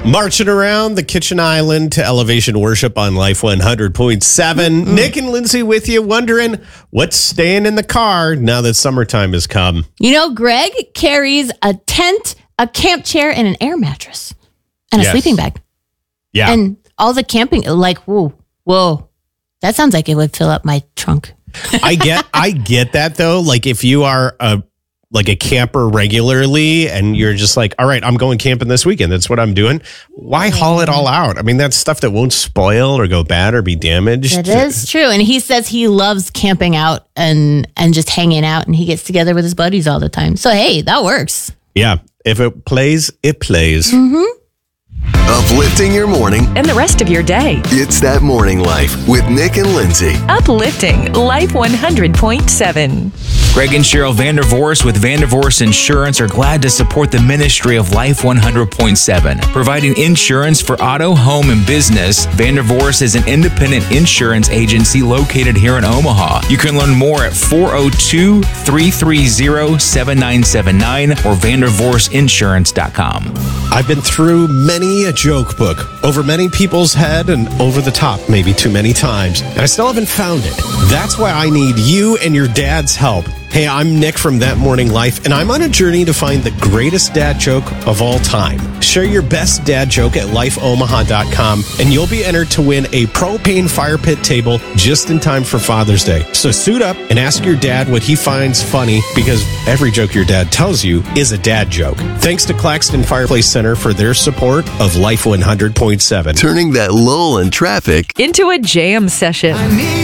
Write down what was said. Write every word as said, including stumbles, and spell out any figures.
Marching around the kitchen island to Elevation Worship on Life one hundred point seven. Mm-hmm. Nick and Lindsay with you, wondering what's staying in the car now that summertime has come. You know, Greg carries a tent, a camp chair, and an air mattress, and a yes. sleeping bag. Yeah. And all the camping, like, whoa, whoa. That sounds like it would fill up my trunk. I get I get that, though. Like, if you are a like a camper regularly and you're just like, all right, I'm going camping this weekend. That's what I'm doing. Why haul it all out? I mean, that's stuff that won't spoil or go bad or be damaged. It is true. And he says he loves camping out and, and just hanging out, and he gets together with his buddies all the time. So, hey, that works. Yeah. If it plays, it plays. Mm-hmm. Uplifting your morning and the rest of your day. It's That Morning Life with Nick and Lindsay. Uplifting Life one hundred point seven. Greg and Cheryl Vandervoorst with Vandervoorst Insurance are glad to support the ministry of Life one hundred point seven, providing insurance for auto, home, and business. Vandervoorst is an independent insurance agency located here in Omaha. You can learn more at four oh two, three three zero, seven nine seven nine or vandervoorst insurance dot com. I've been through many a joke book, over many people's head and over the top maybe too many times, and I still haven't found it. That's why I need you and your dad's help. Hey, I'm Nick from That Morning Life, and I'm on a journey to find the greatest dad joke of all time. Share your best dad joke at life omaha dot com, and you'll be entered to win a propane fire pit table just in time for Father's Day. So suit up and ask your dad what he finds funny, because every joke your dad tells you is a dad joke. Thanks to Claxton Fireplace Center for their support of Life one hundred point seven. Turning that lull in traffic into a jam session.